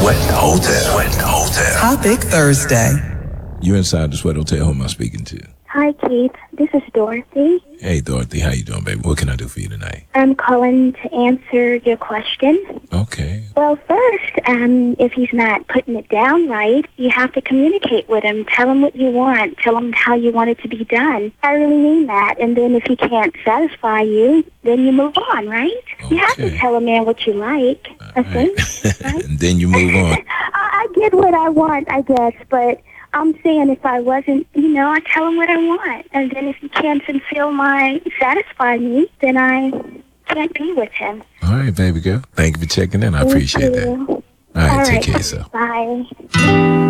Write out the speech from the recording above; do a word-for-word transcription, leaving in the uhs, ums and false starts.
Sweat Hotel. Sweat Hotel. Topic Thursday. You inside the Sweat Hotel. Who am I speaking to? Hi, Keith. This is Dorothy. Hey, Dorothy. How you doing, baby? What can I do for you tonight? I'm calling to answer your question. Okay. Well, first, um, if he's not putting it down right, you have to communicate with him. Tell him what you want. Tell him how you want it to be done. I really mean that. And then if he can't satisfy you, then you move on, right? Okay. You have to tell a man what you like, I think. Right? And then you move on. I, I get what I want, I guess, but I'm saying if I wasn't, you know, I tell him what I want. And then if he can't fulfill my, satisfy me, then I can't be with him. All right, baby girl. Thank you for checking in. I appreciate that. All right, All take right. care of yourself. Bye.